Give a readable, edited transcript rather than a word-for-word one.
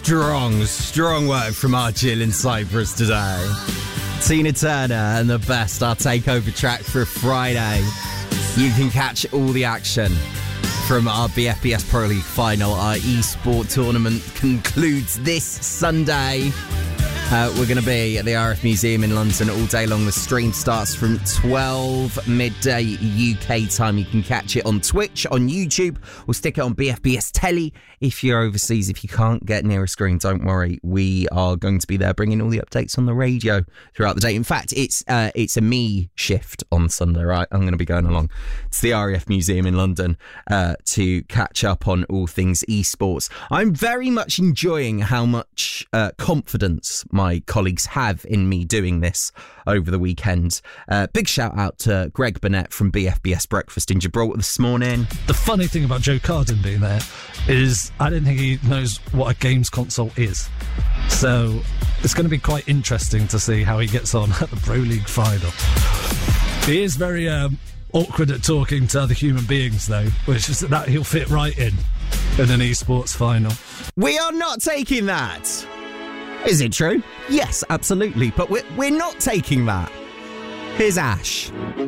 Strong work from our Jill in Cyprus today. Tina Turner and The Best, our takeover track for Friday. You can catch all the action from our BFBS Pro League final. Our eSport tournament concludes this Sunday. We're going to be at the RF Museum in London all day long. The stream starts from 12 midday UK time. You can catch it on Twitch, on YouTube. We'll stick it on BFBS Telly if you're overseas. If you can't get near a screen, don't worry. We are going to be there bringing all the updates on the radio throughout the day. In fact, it's a me shift on Sunday, right? I'm going to be going along to the RAF Museum in London to catch up on all things esports. I'm very much enjoying how much confidence my colleagues have in me doing this over the weekend. Big shout out to Greg Burnett from BFBS Breakfast in Gibraltar this morning. The funny thing about Joe Carden being there is I don't think he knows what a games console is. So it's going to be quite interesting to see how he gets on at the Pro League final. He is very awkward at talking to other human beings, though, which is that he'll fit right in an esports final. We are not taking that. Is it true? Yes, absolutely. But we're not taking that. Here's Ash.